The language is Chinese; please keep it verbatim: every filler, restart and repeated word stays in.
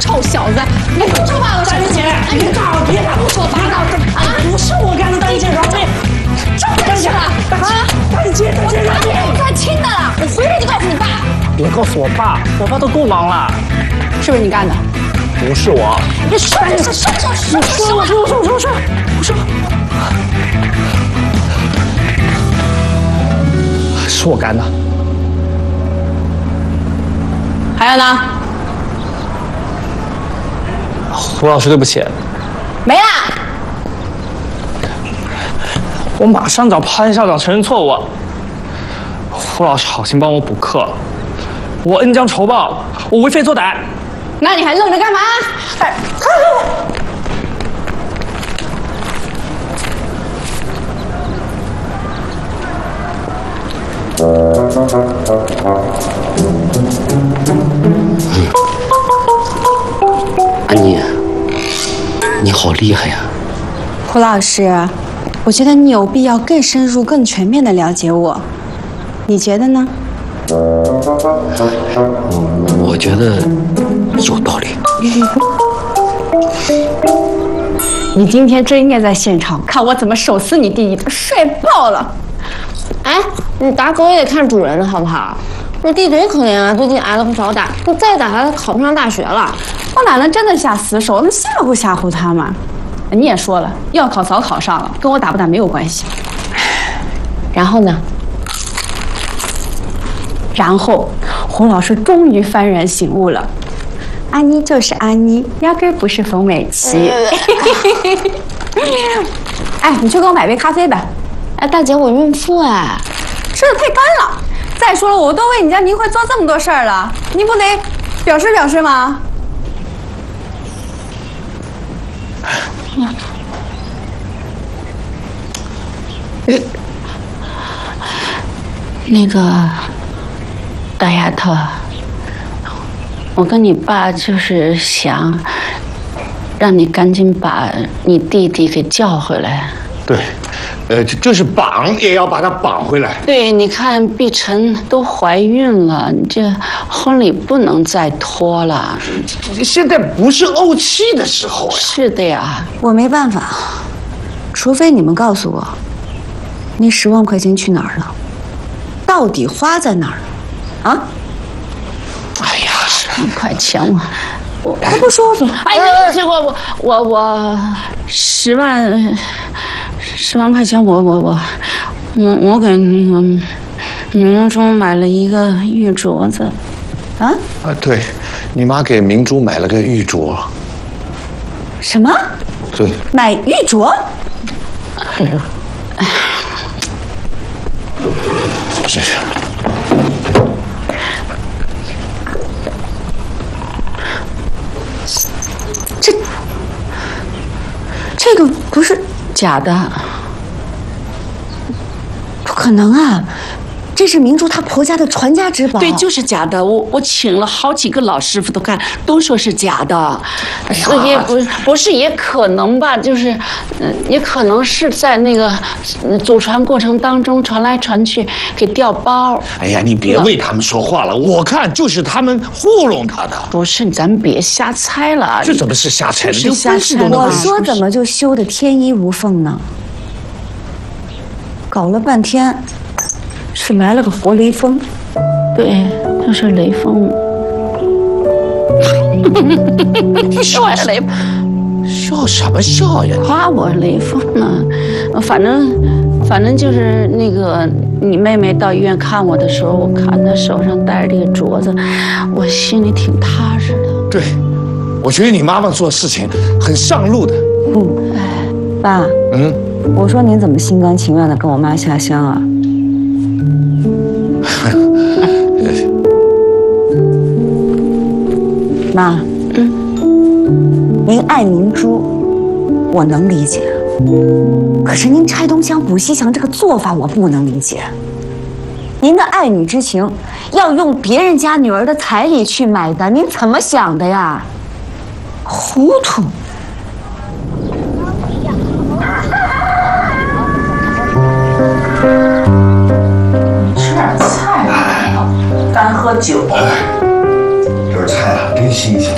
臭小子，你臭罢了！ 大姨姐，你大别胡说八道！啊，不是我干的，大姨姐，饶命！ 这回是了啊！ 大姨姐，大姐，饶命！ 该亲的了，我回去就告诉你爸。 别告诉我爸，我爸都够忙了。 是不是你干的？ 不是我。 你说说说说说说说我说我说我说我说我说，是我干的。 还有呢？ 胡老师，对不起。 没啦。 我马上找潘校长承认错误。胡老师好心帮我补课，我恩将仇报，我为非作歹。 那你还愣着干嘛？哎， 安妮，你好厉害呀！ 胡老师，我觉得你有必要更深入、更全面的了解我，你觉得呢？ 我我觉得有道理。 你今天真应该在现场看我怎么手撕你弟弟，帅爆了！ 哎，你打狗也得看主人的好不好？我弟贼可怜啊，最近挨了不少打，你再打他考不上大学了。 我哪能真的下死手？那吓唬吓唬他嘛。你也说了，要考早考上了，跟我打不打没有关系。 然后呢？ 然后胡老师终于幡然醒悟了，安妮就是安妮，压根不是冯美琪。哎，你去给我买杯咖啡吧。 哎，大姐，我孕妇哎， 吃的太干了。再说了，我都为你家明慧做这么多事儿了，你不得表示表示吗？ 那个大丫头，我跟你爸就是想让你赶紧把你弟弟给叫回来。 对，呃，就就是绑也要把他绑回来。 对，你看碧晨都怀孕了，你这婚礼不能再拖了。 现在不是怄气的时候呀。 是的呀， 我没办法，除非你们告诉我，那十万块钱去哪儿了，到底花在哪儿了？啊？ 哎呀，十万块钱我。我还不说说？ 哎呀，结果我我我十万十万块钱我，我我我我我给那个明珠买了一个玉镯子。 啊？ 啊，对，你妈给明珠买了个玉镯。 什么？ 对。 买玉镯？ 哎呀，是是。 这这个不是假的， 不可能啊！这是明珠她婆家的传家之宝。 对，就是假的。我我请了好几个老师傅都看，都说是假的。所以也不不是，也可能吧，就是，嗯，也可能是在那个祖传过程当中传来传去，给调包。 哎呀，你别为他们说话了，我看就是他们糊弄他的。 不是，咱别瞎猜了。 这怎么是瞎猜的？ 是瞎猜。 我说怎么就修得天衣无缝呢？搞了半天。是来了个活雷锋， 对，他是雷锋。 你笑雷， 笑什么笑呀？ 夸我雷锋呢？反正，反正就是那个你妹妹到医院看我的时候，我看她手上戴着这个镯子，我心里挺踏实的。 对，我觉得你妈妈做事情很上路的。 嗯，爸，嗯，我说您怎么心甘情愿的跟我妈下乡啊？妈，嗯，您爱明珠，我能理解。可是您拆东墙补西墙这个做法，我不能理解。您的爱女之情要用别人家女儿的彩礼去买单，您怎么想的呀？糊涂！ 吃点菜啊，干喝酒。 这菜啊，真新鲜。